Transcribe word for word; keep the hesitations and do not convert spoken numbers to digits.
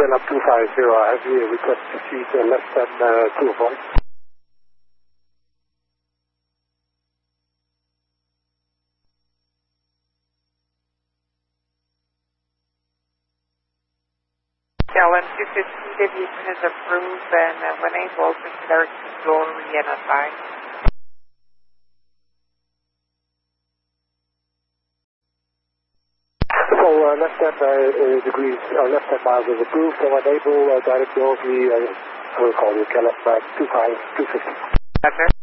KLM two five zero, I have the request to see the less than uh, two of one. KLM two fifty, deviation is approved and uh, when able, consider door re-identified. So uh, left hand uh, degrees, uh, left hand miles is approved, so when able, uh, direct door re, uh, I will call you KLM uh, two five two fifty. Roger.